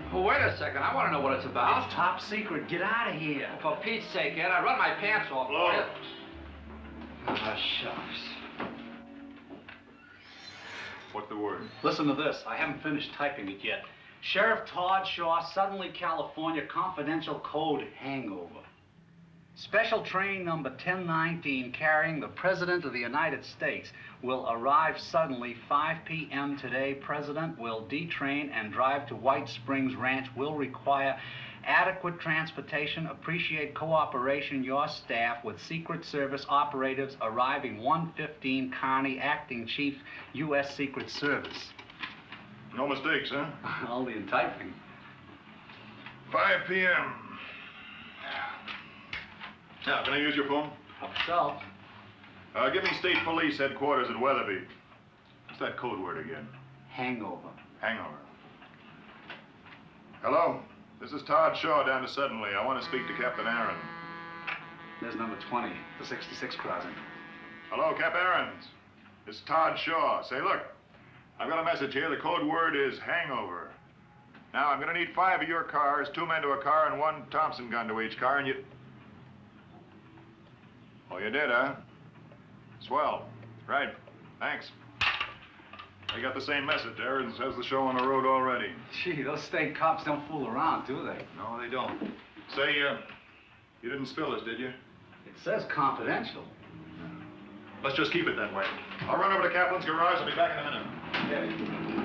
Well, wait a second. I want to know what it's about. It's top secret. Get out of here. For Pete's sake, Ed, I run my pants off. Hello? Ah, shucks. What's the word? Listen to this. I haven't finished typing it yet. Sheriff Todd Shaw, Suddenly, California, confidential code hangover. Special train number 1019 carrying the President of the United States will arrive suddenly 5 p.m. today. President will detrain and drive to White Springs Ranch. Will require adequate transportation. Appreciate cooperation. Your staff with Secret Service operatives arriving 115 Kearney, Acting Chief, U.S. Secret Service. No mistakes, huh? Only in typing. 5 p.m. Now, can I use your phone? Help yourself. Give me State Police headquarters at Weatherby. What's that code word again? Hangover. Hangover. Hello? This is Todd Shaw down to Suddenly. I want to speak to Captain Aaron. There's number 20, the 66 crossing. Hello, Cap Aarons. It's Todd Shaw. Say, look, I've got a message here. The code word is hangover. Now, I'm going to need 5 of your cars, 2 men to a car, and 1 Thompson gun to each car, and you... Oh, you did, huh? Swell. Right. Thanks. I got the same message. Aarons has the show on the road already. Gee, those state cops don't fool around, do they? No, they don't. Say, you didn't spill this, did you? It says confidential. Let's just keep it that way. I'll run over to Kaplan's garage. I'll be back in a minute. Yeah.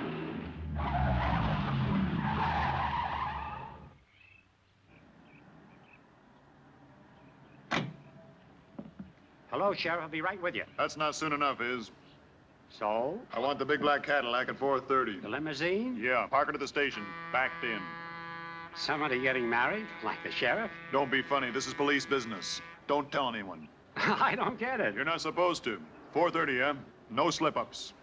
Hello, Sheriff. I'll be right with you. That's not soon enough, is. So? I want the big black Cadillac at 4:30. The limousine? Yeah, park it at the station. Backed in. Somebody getting married? Like the sheriff? Don't be funny. This is police business. Don't tell anyone. I don't get it. You're not supposed to. 4:30, huh? No slip-ups.